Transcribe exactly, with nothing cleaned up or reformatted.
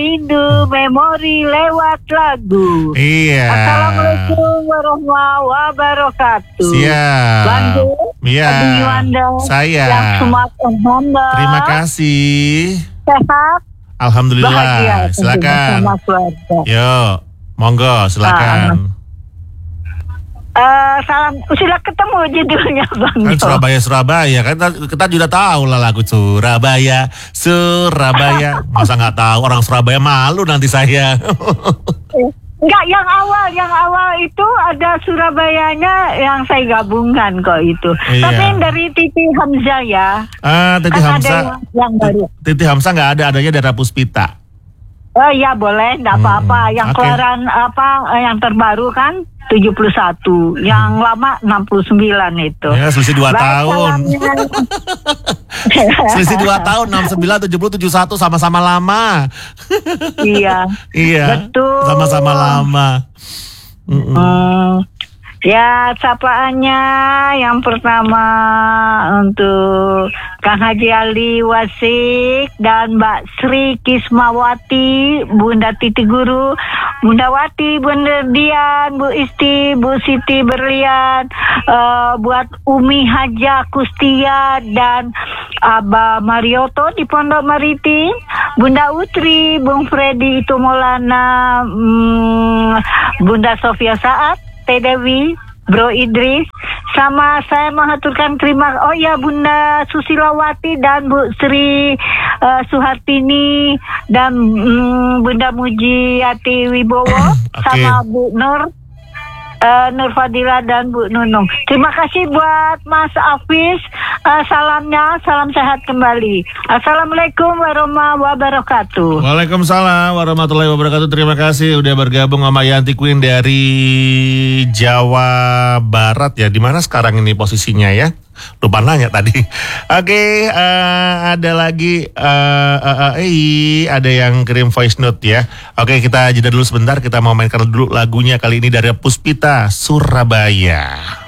rindu memori lewat lagu. Iya. Assalamualaikum warahmatullahi wabarakatuh. Siap. Bandung. Iya. Saya. Yang Sumatera Honda. Terima kasih. Sehat. Alhamdulillah. Bahagia. Silakan. Sama keluarga. Yuk, monggo silakan. Uh, salam, sudah ketemu judulnya Bang. Kan Surabaya Surabaya kan kita, kita juga tahu lah lagu Surabaya Surabaya. Masa nggak tahu, orang Surabaya malu nanti saya. Enggak, yang awal, yang awal itu ada Surabayanya yang saya gabungkan kok itu. Iya. Tapi yang dari Titi Hamzah ya. Ah, Titi kan Hamzah. Ada yang, yang baru. Titi Hamzah nggak ada, adanya dari Puspita. Oh iya boleh, enggak Hmm, apa-apa. Yang okay. keluaran apa yang terbaru kan tujuh puluh satu, yang lama enam puluh sembilan itu. Ya, selisih dua Baik, tahun. Selisih dua tahun, enam puluh sembilan, tujuh puluh, tujuh puluh satu, sama-sama lama. Iya. Iya. Betul. Sama-sama lama. Mm-mm. Hmm, ya, sapaannya yang pertama untuk Kang Haji Ali Wasik dan Mbak Sri Kismawati, Bunda Titi Guru, Bunda Wati, Bunda Dian, Bu Isti, Bu Siti Berlian, uh, buat Umi Haja Kustia dan Abah Marioto di Pondok Maritim, Bunda Utri, Bung Freddy Itu Maulana, hmm, Bunda Sofia Saat, Teh Dewi, Bro Idris, sama saya mengaturkan terima oh ya Bunda Susilawati dan Bu Sri uh, Suhartini dan mm, Bunda Mujiati Wibowo Okay. sama Bu Nur uh, Nur Fadila dan Bu Nunung. Terima kasih buat Mas Afis, uh, salamnya, salam sehat kembali. Assalamualaikum warahmatullahi wabarakatuh. Waalaikumsalam warahmatullahi wabarakatuh. Terima kasih udah bergabung sama Yanti Queen dari Jawa Barat ya. Di mana sekarang ini posisinya ya? Lupa nanya tadi. Oke, uh, ada lagi uh, uh, uh, eh, ada yang kirim voice note ya. Oke, kita jeda dulu sebentar. Kita mau mainkan dulu lagunya kali ini dari Puspita Surabaya.